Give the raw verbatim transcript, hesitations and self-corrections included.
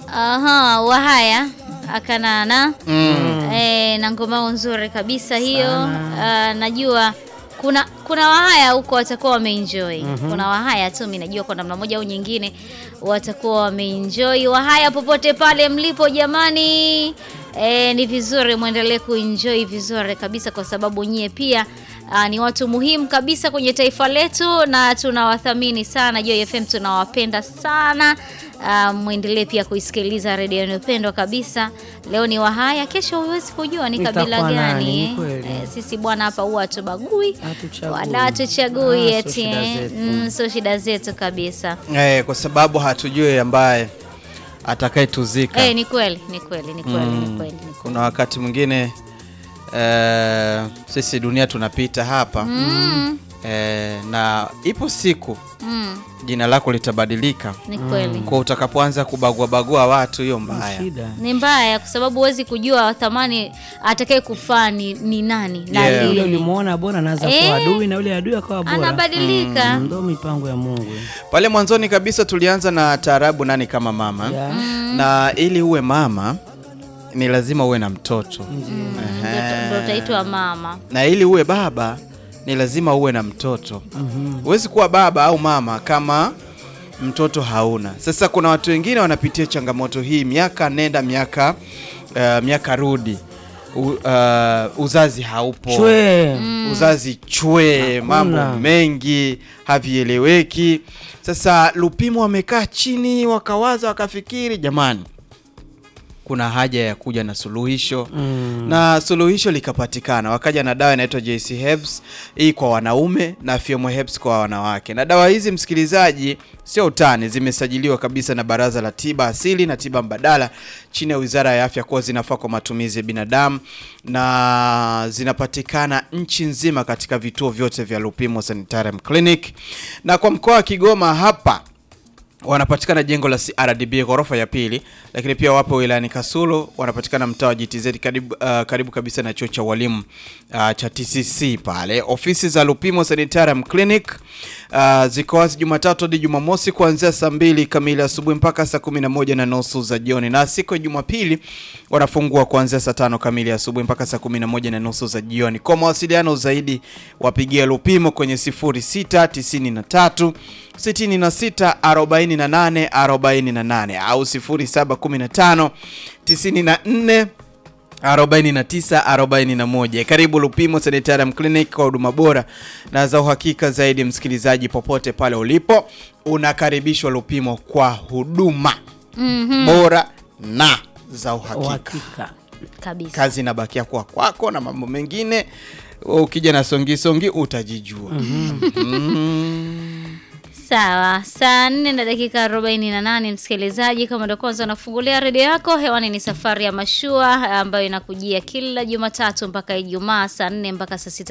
Aha, Wahaya Akanana. Mm. Eh, na ngoma nzuri kabisa hiyo. Uh, najua kuna kuna Wahaya huko watakuwa wameenjoy. Mm-hmm. Kuna Wahaya tu mimi najua kwa namna moja au nyingine watakuwa wameenjoy. Wahaya popote pale mlipo jamani, eh, ni vizuri muendelee kuenjoy vizuri kabisa kwa sababu nyie pia Uh, ni watu muhimu kabisa kwenye taifa letu na tunawathamini sana. Joy F M tunawapenda sana. Uh, muendelee pia kuisikiliza radio inayopendwa kabisa. Leo ni Wahaya, kesho huwezi kujua ni kabila gani. Eh, sisi bwana hapa huwa hatubagui wala hatuchagui eti eh. Mm, so shida zetu kabisa. Eh, kwa sababu hatujui ambaye atakayetuzika. Eh, ni kweli, ni kweli, ni kweli, mm. ni kweli. Kuna wakati mwingine Uh, sisi dunia tunapita hapa. Mm. Uh, na ipo siku mm. jina lako litabadilika. Ni kweli. Kwa utakapoanza kubagua bagua watu, hiyo mbaya. Ni mbaya kwa sababu huwezi kujua thamani atakaye kufaa ni, ni nani. Na yeah. Yule ulimuona bora anaanza eh, kuwa adui na yule adui akawa bora. Anabadilika. Mm. Ndio mipango ya Mungu. Pale mwanzoni kabisa tulianza na taarabu nani kama mama. Yeah. Mm. Na ili uwe mama ni lazima uwe na mtoto. Mm. Ndio utaitwa mama. Na ili uwe baba ni lazima uwe na mtoto. Mm-hmm. Huwezi kuwa baba au mama kama mtoto hauna. Sasa kuna watu wengine wanapitia changamoto hii miaka nenda miaka uh, miaka rudi. U, uh, uzazi haupo. Chwe. Mm. Uzazi chwe, mambo mengi havieleweki. Sasa Lupimo wamekaa chini wakawaza wakafikiri, jamani, kuna haja ya kuja na suluhisho. Mm. Na suluhisho likapatikana. Wakaja na dawa inaitwa J C Herbs, hii kwa wanaume, na Fiomo Herbs kwa wanawake. Na dawa hizi msikilizaji sio utani, zimesajiliwa kabisa na Baraza la Tiba Asili na Tiba Mbadala chini ya Wizara ya Afya kwa zinafaa kwa matumizi ya binadamu na zinapatikana nchi nzima katika vituo vyote vya Lupimo Sanitarium Clinic. Na kwa mkoa wa Kigoma hapa wanapatikana jengo la C R D B ghorofa ya pili, lakini pia wapo wilayani Kasulo, wanapatikana mtaa wa G T Z karibu, uh, karibu kabisa na chuo cha walimu uh, cha T C C pale. Ofisi za Lupimo Sanitarium Clinic uh, ziko wazi Jumatatu hadi Jumamosi kuanzia saa mbili kamili asubuhi mpaka saa kumi na moja na nusu za jioni, na siku ya Jumapili wanafungua kuanzia saa tano kamili asubuhi mpaka saa kumi na moja na nusu za jioni. Kwa mawasiliano zaidi wapigie Lupimo kwenye sifuri sita tisini na tatu sitini na sita arobaini na nane arobaini na nane au sifuri saba kumi na tano tisini na nne arobaini na tisa arobaini na moja. Karibu Lupimo Sanitarium Clinic kwa huduma bora na za uhakika zaidi. Msikilizaji popote pale ulipo, unakaribishwa Lupimo kwa huduma mm-hmm. bora na za uhakika. Uhakika kabisa. Kazi inabakia kwa kwako na mambo mengine ukija na songi songi utajijua. Mm-hmm. mm-hmm. Sawa, saa nne na dakika arobaini na nane msikilizaji, kama ndio kwanza unafungulia redio yako, hewani ni Safari ya Mashua ambayo inakujia kila Jumatatu mpaka Ijumaa saa nne mpaka saa sita